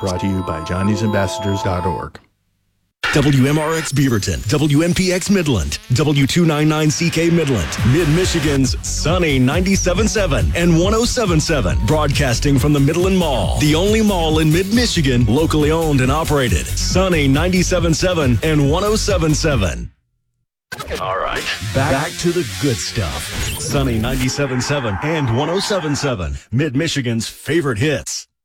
brought to you by johnny'sambassadors.org. WMRX Beaverton, WMPX Midland, W299CK Midland, Mid-Michigan's Sunny 97.7 and 107.7, broadcasting from the Midland Mall, the only mall in Mid-Michigan, locally owned and operated. Sunny 97.7 and 107.7. All right, back to the good stuff. Sunny 97.7 and 107.7, Mid-Michigan's favorite hits.